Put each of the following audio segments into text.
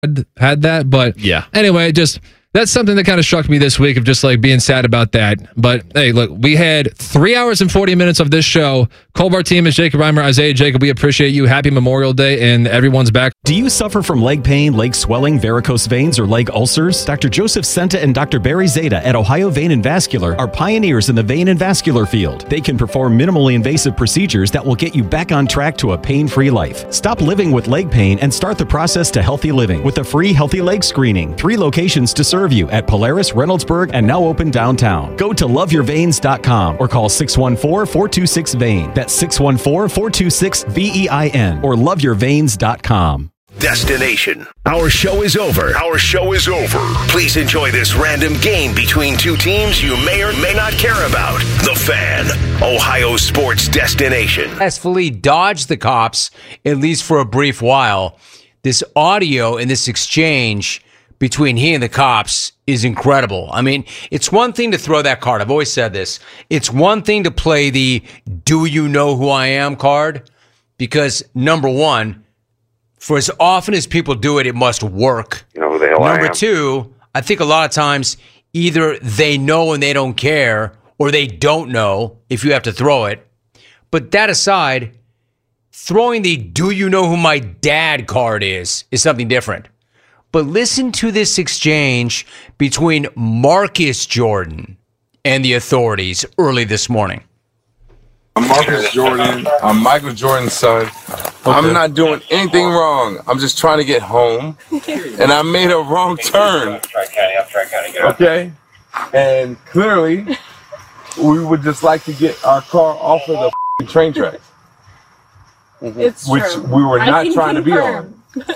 had that. But yeah. Anyway, that's something that kind of struck me this week of just like being sad about that. But hey, look, we had 3 hours and 40 minutes of this show. Cole Bartimas, Jacob Reimer, Isaiah Jacob, we appreciate you. Happy Memorial Day, and everyone's back. Do you suffer from leg pain, leg swelling, varicose veins, or leg ulcers? Dr. Joseph Senta and Dr. Barry Zeta at Ohio Vein and Vascular are pioneers in the vein and vascular field. They can perform minimally invasive procedures that will get you back on track to a pain-free life. Stop living with leg pain and start the process to healthy living with a free healthy leg screening. 3 locations to serve you at Polaris, Reynoldsburg, and now open downtown. Go to loveyourveins.com or call 614-426-VEIN. That's 614-426-VEIN or loveyourveins.com. Destination. Our show is over. Please enjoy this random game between two teams you may or may not care about. The Fan, Ohio sports destination. Successfully dodged the cops, at least for a brief while. This audio and this exchange between he and the cops is incredible. I mean, it's one thing to throw that card. I've always said this. It's one thing to play the "do you know who I am" card, because number one, for as often as people do it, it must work. You know who the hell I am. Number two, I think a lot of times either they know and they don't care, or they don't know if you have to throw it. But that aside, throwing the "do you know who my dad" card is something different. But listen to this exchange between Marcus Jordan and the authorities early this morning. I'm Marcus Jordan. I'm Michael Jordan's son. Okay. I'm not doing anything wrong. I'm just trying to get home. And I made a wrong turn. Okay? And clearly, we would just like to get our car off of the train tracks. It's which true. We were not trying to be on.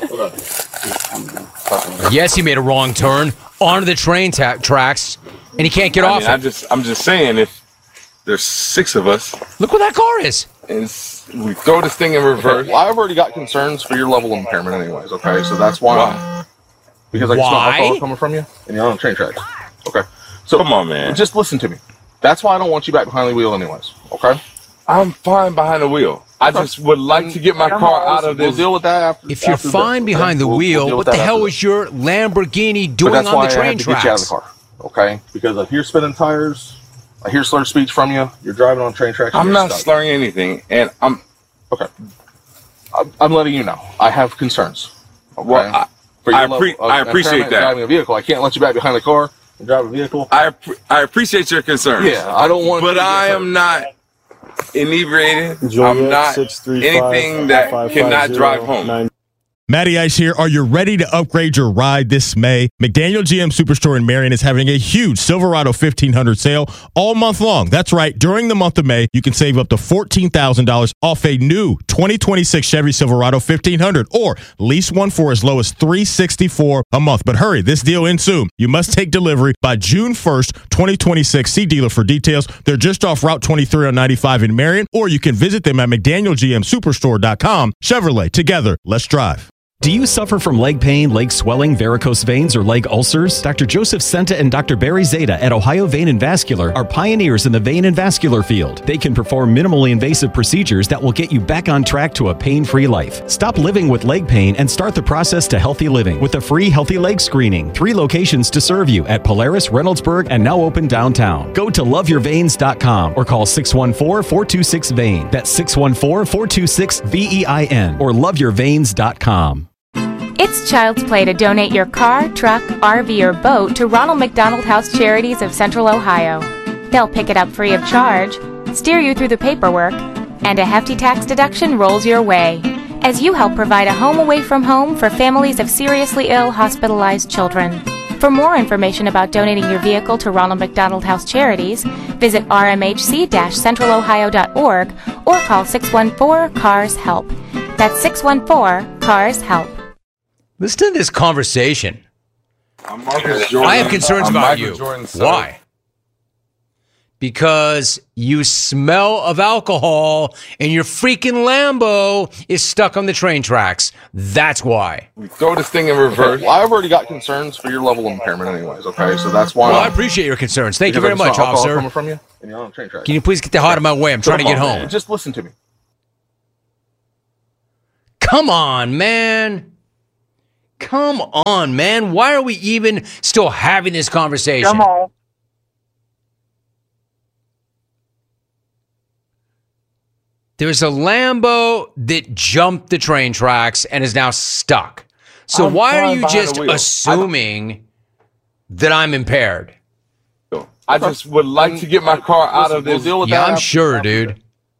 Yes, he made a wrong turn onto the train tracks, and he can't get off it. I'm just saying, if there's 6 of us. Look where that car is. And we throw this thing in reverse. Well, I've already got concerns for your level of impairment anyways, okay? So that's why. Because I can smell alcohol coming from you, and you're on train tracks. Okay? So come on, man. Just listen to me. That's why I don't want you back behind the wheel anyways, okay? I'm fine behind the wheel. I just would like to get my car out of this. We'll deal with that after. If you're fine behind the wheel, what the hell was your Lamborghini doing on the train tracks? Get you out of the car, okay? Because I hear spinning tires, I hear slurred speech from you. You're driving on train tracks. I'm not slurring anything, and I'm okay. I'm letting you know. I have concerns. Okay? Well, I appreciate that. Driving a vehicle, I can't let you back behind the car and drive a vehicle. I appreciate your concerns. Yeah, I don't want. But I am not inebriated. I'm not anything that cannot drive home. Matty Ice here. Are you ready to upgrade your ride this May? McDaniel GM Superstore in Marion is having a huge Silverado 1500 sale all month long. That's right. During the month of May, you can save up to $14,000 off a new 2026 Chevy Silverado 1500 or lease one for as low as $364 a month. But hurry, this deal ends soon. You must take delivery by June 1st, 2026. See dealer for details. They're just off Route 23 on 95 in Marion, or you can visit them at McDanielGMSuperstore.com. Chevrolet, together, let's drive. Do you suffer from leg pain, leg swelling, varicose veins, or leg ulcers? Dr. Joseph Senta and Dr. Barry Zeta at Ohio Vein and Vascular are pioneers in the vein and vascular field. They can perform minimally invasive procedures that will get you back on track to a pain-free life. Stop living with leg pain and start the process to healthy living with a free healthy leg screening. 3 locations to serve you at Polaris, Reynoldsburg, and now open downtown. Go to loveyourveins.com or call 614-426-VEIN. That's 614-426-VEIN or loveyourveins.com. It's Child's Play to donate your car, truck, RV, or boat to Ronald McDonald House Charities of Central Ohio. They'll pick it up free of charge, steer you through the paperwork, and a hefty tax deduction rolls your way as you help provide a home away from home for families of seriously ill, hospitalized children. For more information about donating your vehicle to Ronald McDonald House Charities, visit rmhc-centralohio.org or call 614-CARS-HELP. That's 614-CARS-HELP. Listen to this conversation. I'm Marcus Jordan. I have concerns about you. Jordan's Why? Because you smell of alcohol and your freaking Lambo is stuck on the train tracks. That's why. We throw this thing in reverse. Well, I've already got concerns for your level of impairment anyways, okay? So that's why. Well, I appreciate your concerns. Thank you very much, officer. Coming from you, and you're on train tracks. Can you please get the hell out of my way? I'm trying to get home. Just listen to me. Come on, man. Come on, man. Why are we even still having this conversation? Come on. There's a Lambo that jumped the train tracks and is now stuck. So why are you just assuming that I'm impaired? I just would like to get my car out of this. Yeah, I'm sure, dude.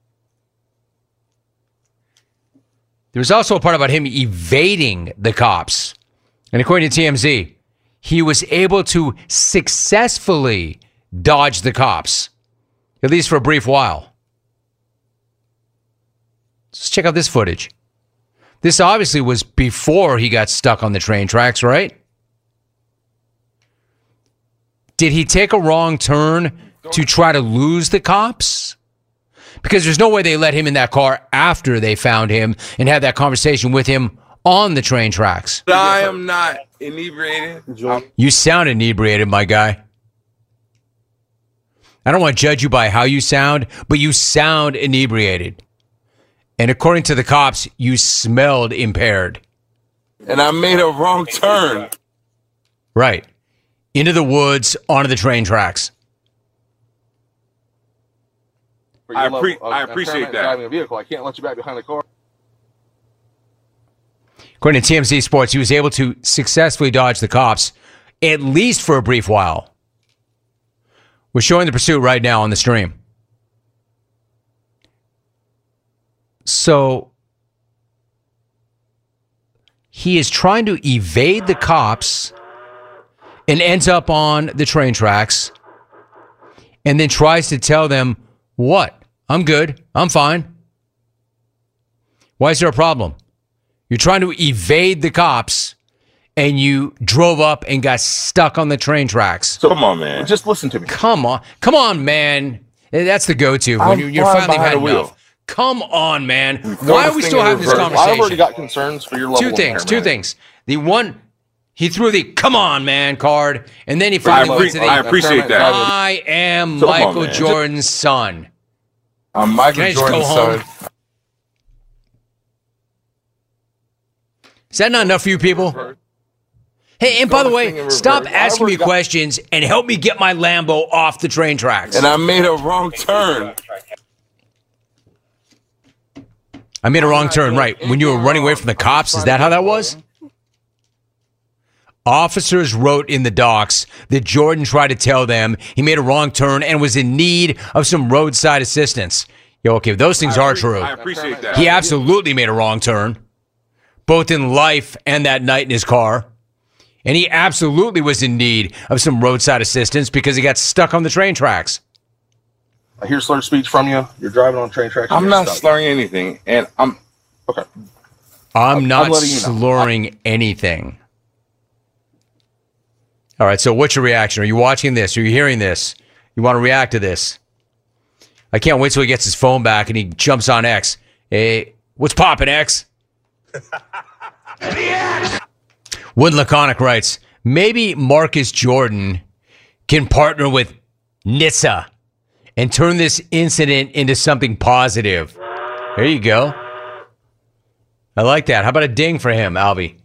There's also a part about him evading the cops. And according to TMZ, he was able to successfully dodge the cops, at least for a brief while. Let's check out this footage. This obviously was before he got stuck on the train tracks, right? Did he take a wrong turn to try to lose the cops? Because there's no way they let him in that car after they found him and had that conversation with him on the train tracks. I am not inebriated. You sound inebriated, my guy. I don't want to judge you by how you sound, but you sound inebriated. And according to the cops, you smelled impaired. And I made a wrong turn. Right. Into the woods, onto the train tracks. I appreciate that. Driving a vehicle, I can't let you back behind the car. According to TMZ Sports, he was able to successfully dodge the cops, at least for a brief while. We're showing the pursuit right now on the stream. So he is trying to evade the cops and ends up on the train tracks and then tries to tell them, what? I'm good. I'm fine. Why is there a problem? You're trying to evade the cops and you drove up and got stuck on the train tracks. So come on, man. Just listen to me. Come on, man. That's the go-to when you're finally had enough. Come on, man. Why are we still having this conversation? I've already got concerns for your level. Two things. The one, he threw the "come on, man" card, and then he finally went to the. I appreciate that. I am Michael Jordan's son. I'm Michael Jordan's son. Is that not enough for you people? Hey, and by the way, stop asking me questions and help me get my Lambo off the train tracks. And I made a wrong turn. I made a wrong turn, right? When you were running away from the cops, is that how that was? Officers wrote in the docs that Jordan tried to tell them he made a wrong turn and was in need of some roadside assistance. Yo, okay, those things are true. I appreciate that. He absolutely made a wrong turn, both in life and that night in his car. And he absolutely was in need of some roadside assistance because he got stuck on the train tracks. I hear slurred speech from you. You're driving on train tracks. I'm not slurring anything, and I'm okay. I'm not slurring anything. All right, so what's your reaction? Are you watching this? Are you hearing this? You want to react to this? I can't wait till he gets his phone back and he jumps on X. Hey, what's poppin', X? Wood Laconic writes, maybe Marcus Jordan can partner with NHTSA and turn this incident into something positive. There you go. I like that. How about a ding for him, Albie?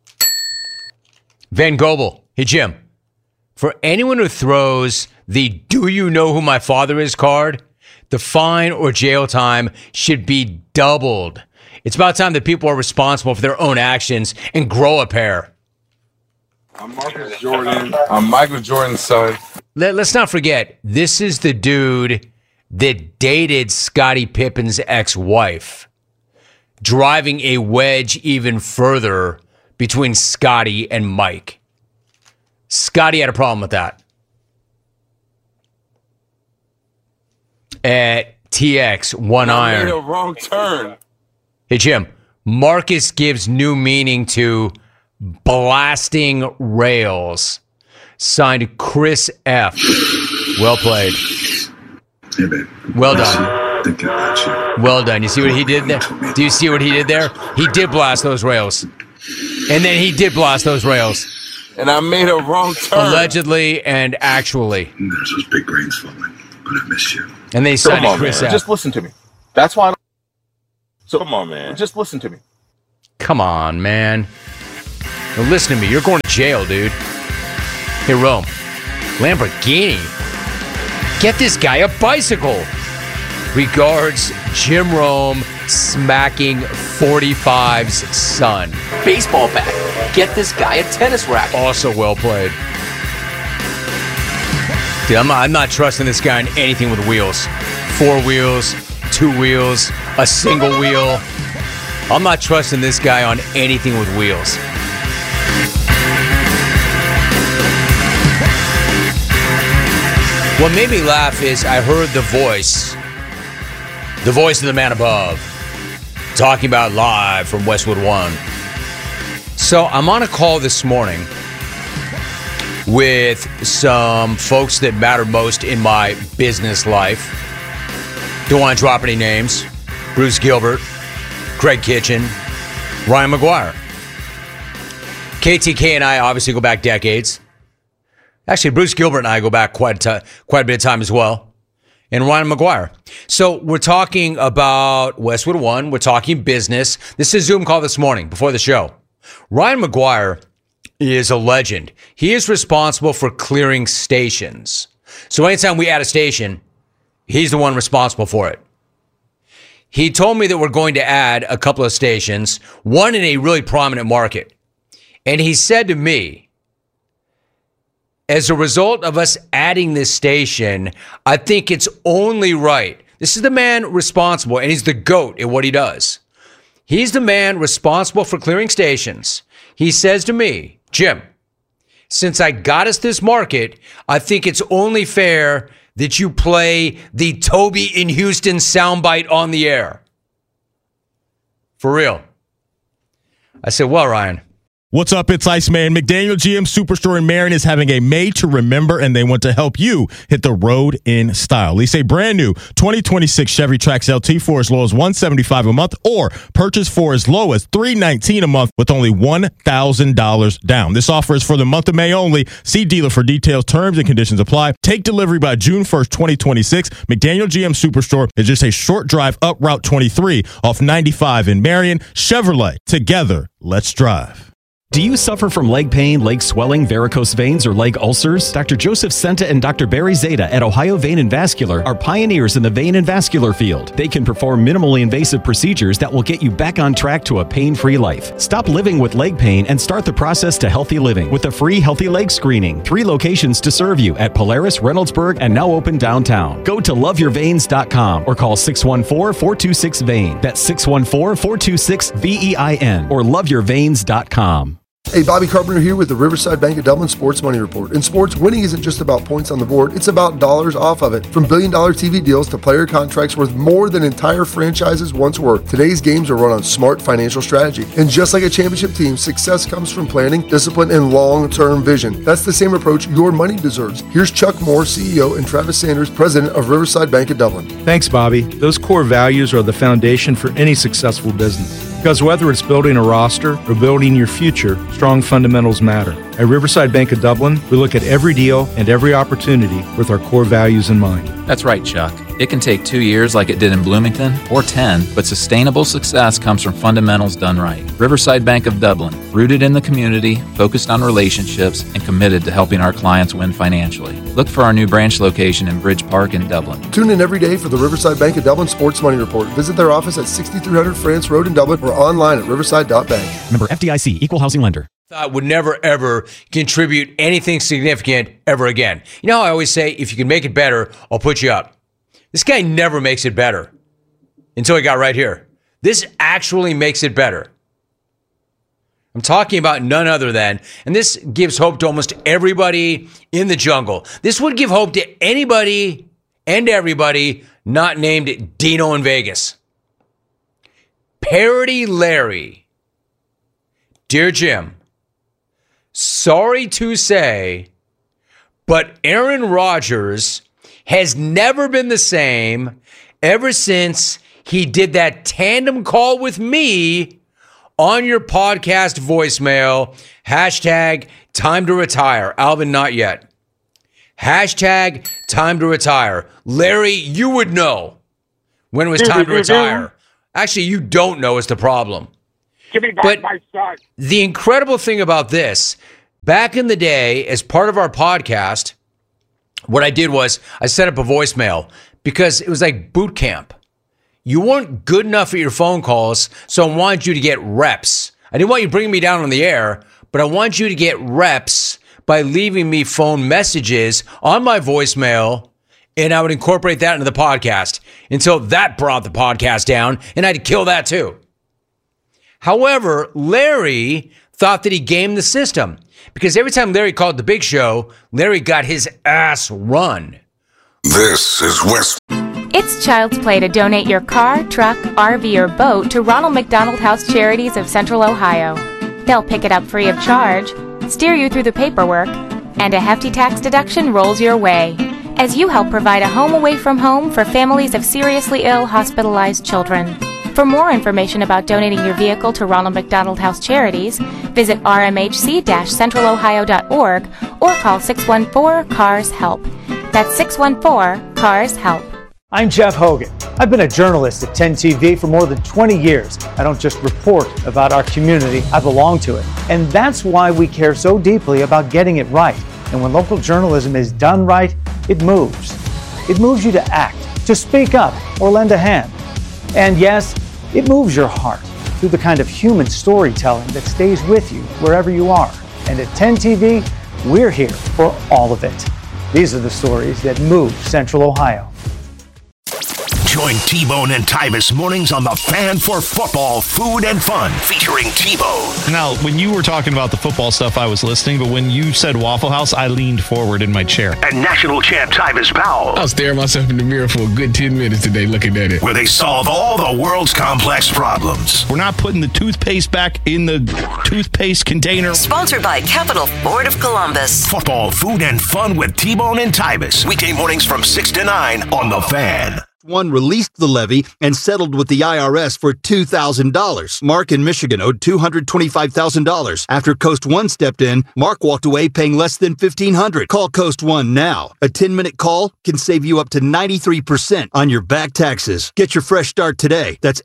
Van Gobel. Hey, Jim. For anyone who throws the "do you know who my father is" card, the fine or jail time should be doubled. It's about time that people are responsible for their own actions and grow a pair. I'm Marcus Jordan. I'm Michael Jordan's son. Let's not forget, this is the dude that dated Scottie Pippen's ex-wife, driving a wedge even further between Scottie and Mike. Scottie had a problem with that. At TX, one iron. I made a wrong turn. Hey, Jim, Marcus gives new meaning to blasting rails. Signed Chris F. Well played. Hey, babe. Well done. Thinking about you. Well done. You see what he did there? Do you see what he did there? He did blast those rails. And then he did blast those rails. And I made a wrong turn. Allegedly and actually. There's those big rains falling, but I miss you. And they signed Chris F. Just listen to me. That's why. So come on, man. Just listen to me. Come on, man. Now listen to me. You're going to jail, dude. Hey, Rome. Lamborghini. Get this guy a bicycle. Regards, Jim Rome, smacking 45's son. Baseball bat. Get this guy a tennis racket. Also well played. Dude, I'm not trusting this guy on anything with wheels. 4 wheels, 2 wheels, a single wheel. I'm not trusting this guy on anything with wheels. What made me laugh is I heard the voice of the man above, talking about live from Westwood One. So I'm on a call this morning with some folks that matter most in my business life. Don't want to drop any names. Bruce Gilbert, Craig Kitchen, Ryan McGuire. KTK and I obviously go back decades. Actually, Bruce Gilbert and I go back quite a bit of time as well. And Ryan McGuire. So we're talking about Westwood One. We're talking business. This is a Zoom call this morning before the show. Ryan McGuire is a legend. He is responsible for clearing stations. So anytime we add a station, he's the one responsible for it. He told me that we're going to add a couple of stations, one in a really prominent market. And he said to me, as a result of us adding this station, I think it's only right. This is the man responsible, and he's the GOAT at what he does. He's the man responsible for clearing stations. He says to me, Jim, since I got us this market, I think it's only fair that you play the Toby in Houston soundbite on the air. For real. I said, well, Ryan. What's up? It's Iceman. McDaniel GM Superstore in Marion is having a made to remember, and they want to help you hit the road in style. Lease a brand new 2026 Chevy Trax LT for as low as $175 a month, or purchase for as low as $319 a month with only $1,000 down. This offer is for the month of May only. See dealer for details. Terms and conditions apply. Take delivery by June 1st, 2026. McDaniel GM Superstore is just a short drive up Route 23 off 95 in Marion. Chevrolet. Together, let's drive. Do you suffer from leg pain, leg swelling, varicose veins, or leg ulcers? Dr. Joseph Senta and Dr. Barry Zeta at Ohio Vein and Vascular are pioneers in the vein and vascular field. They can perform minimally invasive procedures that will get you back on track to a pain-free life. Stop living with leg pain and start the process to healthy living with a free Healthy Leg Screening. 3 locations to serve you at Polaris, Reynoldsburg, and now open downtown. Go to loveyourveins.com or call 614-426-VEIN. That's 614-426-VEIN or loveyourveins.com. Hey, Bobby Carpenter here with the Riverside Bank of Dublin Sports Money Report. In sports, winning isn't just about points on the board, it's about dollars off of it. From billion-dollar TV deals to player contracts worth more than entire franchises once were, today's games are run on smart financial strategy. And just like a championship team, success comes from planning, discipline, and long-term vision. That's the same approach your money deserves. Here's Chuck Moore, CEO, and Travis Sanders, President of Riverside Bank of Dublin. Thanks, Bobby. Those core values are the foundation for any successful business. Because whether it's building a roster or building your future, strong fundamentals matter. At Riverside Bank of Dublin, we look at every deal and every opportunity with our core values in mind. That's right, Chuck. It can take 2 years like it did in Bloomington, or 10, but sustainable success comes from fundamentals done right. Riverside Bank of Dublin, rooted in the community, focused on relationships, and committed to helping our clients win financially. Look for our new branch location in Bridge Park in Dublin. Tune in every day for the Riverside Bank of Dublin Sports Money Report. Visit their office at 6300 France Road in Dublin or online at riverside.bank. Member FDIC, Equal Housing Lender. Thought would never, ever contribute anything significant ever again. You know how I always say, if you can make it better, I'll put you up. This guy never makes it better until he got right here. This actually makes it better. I'm talking about none other than, and this gives hope to almost everybody in the jungle. This would give hope to anybody and everybody not named Dino in Vegas. Parody Larry. Dear Jim, sorry to say, but Aaron Rodgers has never been the same ever since he did that tandem call with me on your podcast voicemail. Hashtag time to retire. Alvin, not yet. Hashtag time to retire. Larry, you would know when it was time to retire. Actually, you don't know is the problem. Give me back my son. The incredible thing about this, back in the day, as part of our podcast, what I did was I set up a voicemail because it was like boot camp. You weren't good enough at your phone calls, so I wanted you to get reps. I didn't want you bringing me down on the air, but I want you to get reps by leaving me phone messages on my voicemail, and I would incorporate that into the podcast until that brought the podcast down, and I had to kill that too. However, Larry thought that he gamed the system because every time Larry called the Big Show, Larry got his ass run. This is West. It's child's play to donate your car, truck, RV, or boat to Ronald McDonald House Charities of Central Ohio. They'll pick it up free of charge, steer you through the paperwork, and a hefty tax deduction rolls your way as you help provide a home away from home for families of seriously ill, hospitalized children. For more information about donating your vehicle to Ronald McDonald House Charities, visit rmhc-centralohio.org or call 614-CARS-HELP. That's 614-CARS-HELP. I'm Jeff Hogan. I've been a journalist at 10 TV for more than 20 years. I don't just report about our community, I belong to it. And that's why we care so deeply about getting it right. And when local journalism is done right, it moves. It moves you to act, to speak up, or lend a hand. And yes, it moves your heart through the kind of human storytelling that stays with you wherever you are. And at 10 TV, we're here for all of it. These are the stories that move Central Ohio. Join T-Bone and Tyvis mornings on The Fan for football, food, and fun, featuring T-Bone. Now, when you were talking about the football stuff, I was listening, but when you said Waffle House, I leaned forward in my chair. And national champ Tyvis Powell. I was staring myself in the mirror for a good 10 minutes today looking at it. Where they solve all the world's complex problems. We're not putting the toothpaste back in the toothpaste container. Sponsored by Capital Ford of Columbus. Football, food, and fun with T-Bone and Tyvis. Weekday mornings from 6 to 9 on The Fan. One released the levy and settled with the IRS for $2,000. Mark in Michigan owed $225,000. After Coast One stepped in, Mark walked away paying less than $1,500. Call Coast One now. A 10-minute call can save you up to 93% on your back taxes. Get your fresh start today. That's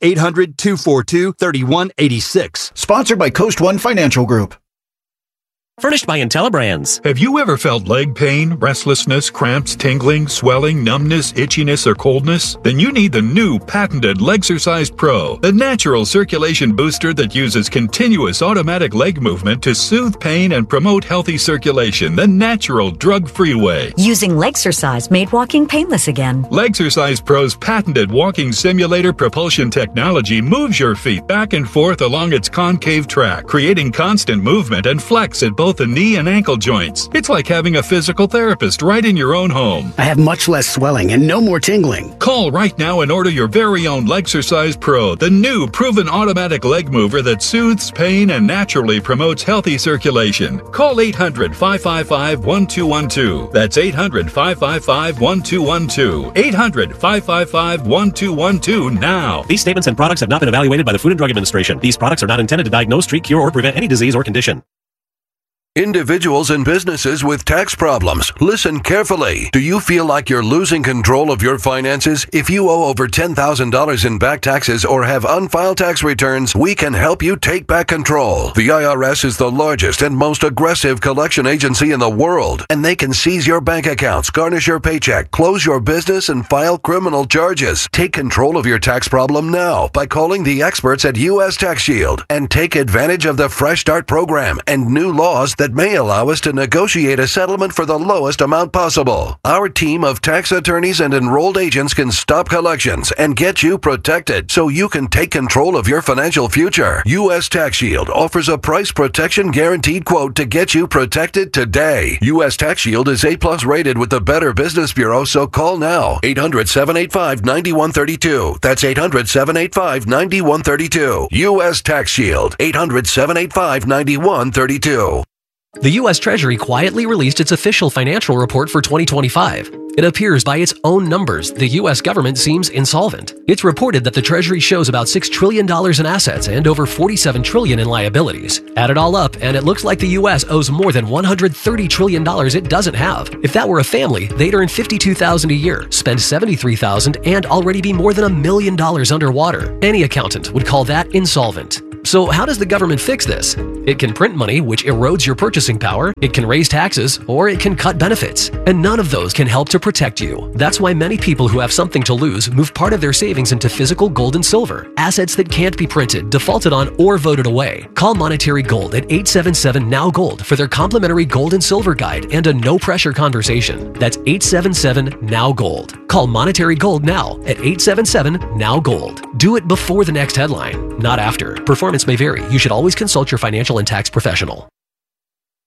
800-242-3186. Sponsored by Coast One Financial Group. Furnished by IntelliBrands. Have you ever felt leg pain, restlessness, cramps, tingling, swelling, numbness, itchiness, or coldness? Then you need the new patented Legsercise Pro, the natural circulation booster that uses continuous automatic leg movement to soothe pain and promote healthy circulation the natural drug-free way. Using Legsercise made walking painless again. Legsercise Pro's patented walking simulator propulsion technology moves your feet back and forth along its concave track, creating constant movement and flex at both the knee and ankle joints. It's like having a physical therapist right in your own home. I have much less swelling and no more tingling. Call right now and order your very own Legsercise Pro, the new proven automatic leg mover that soothes pain and naturally promotes healthy circulation. Call 800-555-1212. That's 800-555-1212. 800-555-1212 now. These statements and products have not been evaluated by the Food and Drug Administration. These products are not intended to diagnose, treat, cure, or prevent any disease or condition. Individuals and businesses with tax problems, listen carefully. Do you feel like you're losing control of your finances? If you owe over $10,000 in back taxes or have unfiled tax returns, we can help you take back control. The IRS is the largest and most aggressive collection agency in the world, and they can seize your bank accounts, garnish your paycheck, close your business, and file criminal charges. Take control of your tax problem now by calling the experts at U.S. Tax Shield and take advantage of the Fresh Start program and new laws that may allow us to negotiate a settlement for the lowest amount possible. Our team of tax attorneys and enrolled agents can stop collections and get you protected so you can take control of your financial future. U.S. Tax Shield offers a price protection guaranteed quote to get you protected today. U.S. Tax Shield is A+ rated with the Better Business Bureau, so call now. 800-785-9132. That's 800-785-9132. U.S. Tax Shield. 800-785-9132. The U.S. Treasury quietly released its official financial report for 2025. It appears by its own numbers, the U.S. government seems insolvent. It's reported that the Treasury shows about $6 trillion in assets and over $47 trillion in liabilities. Add it all up, and it looks like the U.S. owes more than $130 trillion it doesn't have. If that were a family, they'd earn $52,000 a year, spend $73,000, and already be more than $1 million underwater. Any accountant would call that insolvent. So how does the government fix this? It can print money, which erodes your purchasing power, it can raise taxes, or it can cut benefits. And none of those can help to protect you. That's why many people who have something to lose move part of their savings into physical gold and silver, assets that can't be printed, defaulted on, or voted away. Call Monetary Gold at 877-NOW-GOLD for their complimentary gold and silver guide and a no-pressure conversation. That's 877-NOW-GOLD. Call Monetary Gold now at 877-NOW-GOLD. Do it before the next headline, not after. Performance may vary. You should always consult your financial and tax professional.